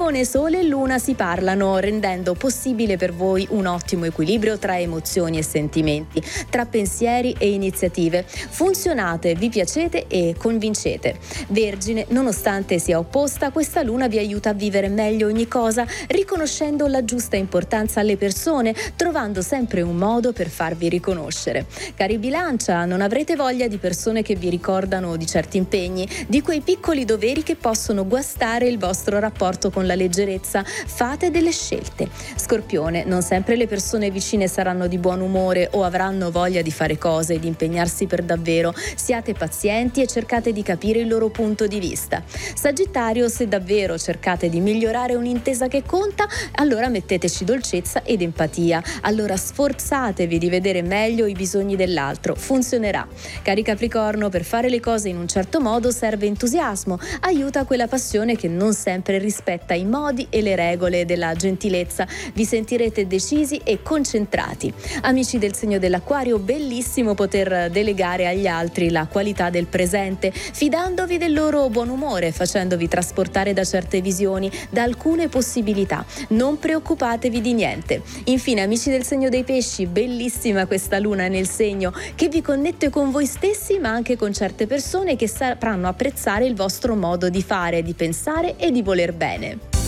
Leone, Sole e Luna si parlano, rendendo possibile per voi un ottimo equilibrio tra emozioni e sentimenti, tra pensieri e iniziative. Funzionate, vi piacete e convincete. Vergine, nonostante sia opposta, questa luna vi aiuta a vivere meglio ogni cosa, riconoscendo la giusta importanza alle persone, trovando sempre un modo per farvi riconoscere. Cari Bilancia, non avrete voglia di persone che vi ricordano di certi impegni, di quei piccoli doveri che possono guastare il vostro rapporto con la leggerezza. Fate delle scelte. Scorpione, non sempre le persone vicine saranno di buon umore o avranno voglia di fare cose e di impegnarsi per davvero. Siate pazienti e cercate di capire il loro punto di vista. Sagittario, se davvero cercate di migliorare un'intesa che conta, allora metteteci dolcezza ed empatia. Allora sforzatevi di vedere meglio i bisogni dell'altro. Funzionerà. Cari Capricorno, per fare le cose in un certo modo serve entusiasmo. Aiuta quella passione che non sempre rispetta i modi e le regole della gentilezza. Vi sentirete decisi e concentrati. Amici del segno dell'Acquario, bellissimo poter delegare agli altri la qualità del presente, fidandovi del loro buon umore, facendovi trasportare da certe visioni, da alcune possibilità. Non preoccupatevi di niente. Infine, amici del segno dei Pesci, bellissima questa luna nel segno che vi connette con voi stessi, ma anche con certe persone che sapranno apprezzare il vostro modo di fare, di pensare e di voler bene.